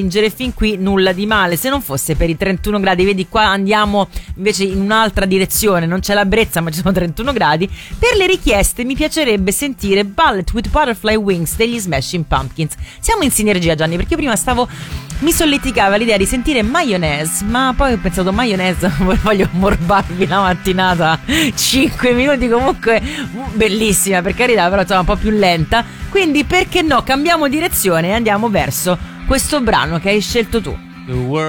Fin qui nulla di male, se non fosse per i 31 gradi. Vedi, qua andiamo invece in un'altra direzione, non c'è la brezza ma ci sono 31 gradi. Per le richieste mi piacerebbe sentire Ballet with Butterfly Wings degli Smashing Pumpkins. Siamo in sinergia, Gianni, perché prima mi solleticava l'idea di sentire Mayonnaise, ma poi ho pensato Mayonnaise voglio morbarvi la mattinata 5 minuti, comunque bellissima per carità, però insomma un po' più lenta, quindi perché no, cambiamo direzione e andiamo verso questo brano che hai scelto tu.